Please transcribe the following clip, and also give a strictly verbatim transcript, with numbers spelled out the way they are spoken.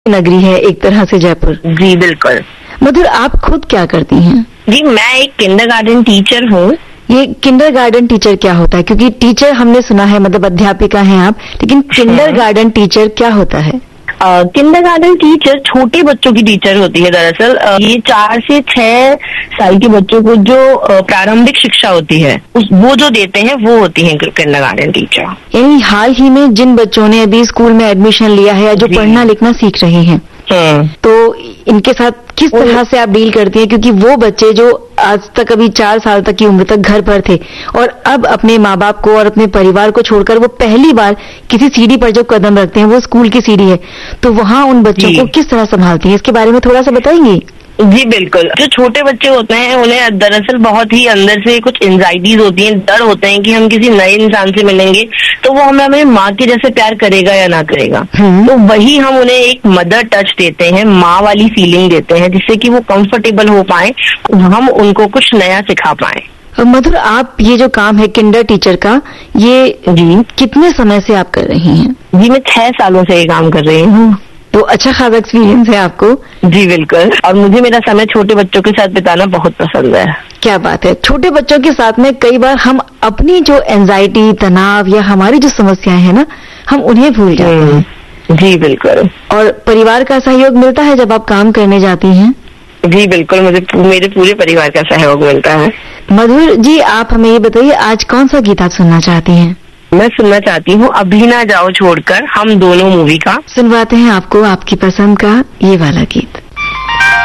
नगरी है एक तरह से जयपुर। जी बिल्कुल। मधुर, आप खुद क्या करती हैं? जी मैं एक किंडरगार्टन टीचर हूँ। ये किंडरगार्टन टीचर क्या होता है? क्योंकि टीचर हमने सुना है, मतलब अध्यापिका हैं आप, लेकिन किंडरगार्टन टीचर क्या होता है? किंडरगार्टन टीचर छोटे बच्चों की टीचर होती है। दरअसल uh, ये चार से छह साल के बच्चों को जो uh, प्रारंभिक शिक्षा होती है उस वो जो देते हैं वो होती है किंडरगार्टन टीचर। यानी हाल ही में जिन बच्चों ने अभी स्कूल में एडमिशन लिया है या जो पढ़ना लिखना सीख रहे हैं, तो इनके साथ किस तरह से आप डील करती हैं? क्योंकि वो बच्चे जो आज तक अभी चार साल तक की उम्र तक घर पर थे और अब अपने माँ बाप को और अपने परिवार को छोड़कर वो पहली बार किसी सीढ़ी पर जब कदम रखते हैं, वो स्कूल की सीढ़ी है, तो वहाँ उन बच्चों को किस तरह संभालती हैं? इसके बारे में थोड़ा सा बताएंगी? जी बिल्कुल। जो छोटे बच्चे होते हैं उन्हें दरअसल बहुत ही अंदर से कुछ एंजाइटीज होती हैं, डर होते हैं कि हम किसी नए इंसान से मिलेंगे तो वो हमें हमें माँ के जैसे प्यार करेगा या ना करेगा। तो वही हम उन्हें एक मदर टच देते हैं, माँ वाली फीलिंग देते हैं, जिससे कि वो कंफर्टेबल हो पाए, हम उनको कुछ नया सिखा पाए। मधुर, आप ये जो काम है किंडर टीचर का, ये जी कितने समय से आप कर रही हैं? जी मैं छह सालों से ये काम कर रही हूँ। तो अच्छा खासा एक्सपीरियंस है आपको? जी बिल्कुल। और मुझे मेरा समय छोटे बच्चों के साथ बिताना बहुत पसंद है। क्या बात है। छोटे बच्चों के साथ में कई बार हम अपनी जो एंजाइटी, तनाव या हमारी जो समस्याएं हैं ना, हम उन्हें भूल जाते हैं। जी बिल्कुल। और परिवार का सहयोग मिलता है जब आप काम करने जाती हैं? जी बिल्कुल, मुझे मेरे पूरे परिवार का सहयोग मिलता है। मधुर जी, आप हमें ये बताइए, आज कौन सा गीत आप सुनना चाहती हैं? मैं सुनना चाहती हूँ अभी ना जाओ छोड़कर, हम दोनों मूवी का। सुनवाते हैं आपको आपकी पसंद का ये वाला गीत।